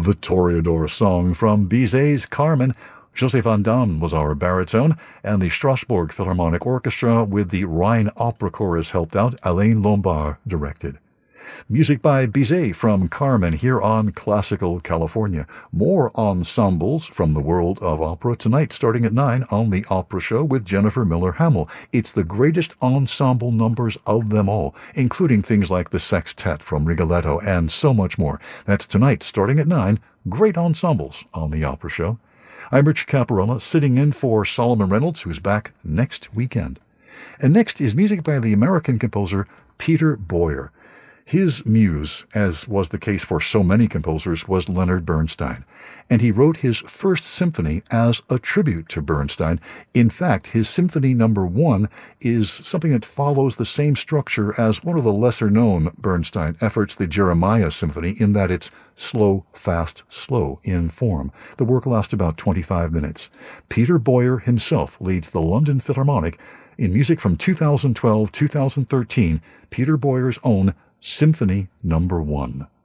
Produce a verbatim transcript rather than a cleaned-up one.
The Toreador song from Bizet's Carmen. José Van Damme was our baritone, and the Strasbourg Philharmonic Orchestra with the Rhine Opera Chorus helped out. Alain Lombard directed. Music by Bizet from Carmen here on Classical California. More ensembles from the world of opera tonight starting at nine on The Opera Show with Jennifer Miller Hamill. It's the greatest ensemble numbers of them all, including things like the Sextet from Rigoletto and so much more. That's tonight starting at nine. Great ensembles on The Opera Show. I'm Rich Caparella, sitting in for Solomon Reynolds, who's back next weekend. And next is music by the American composer Peter Boyer. His muse, as was the case for so many composers, was Leonard Bernstein, and he wrote his first symphony as a tribute to Bernstein. In fact, his Symphony Number One is something that follows the same structure as one of the lesser-known Bernstein efforts, the Jeremiah Symphony, in that it's slow, fast, slow in form. The work lasts about twenty-five minutes. Peter Boyer himself leads the London Philharmonic in music from two thousand twelve to two thousand thirteen, Peter Boyer's own Symphony Number One.